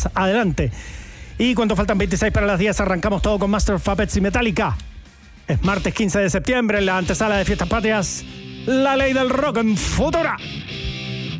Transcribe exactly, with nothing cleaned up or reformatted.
más adelante. Y cuando faltan veintiséis para las diez, arrancamos todo con Master of Puppets y Metallica. Es martes quince de septiembre, en la antesala de Fiestas Patrias, la ley del rock en Futura.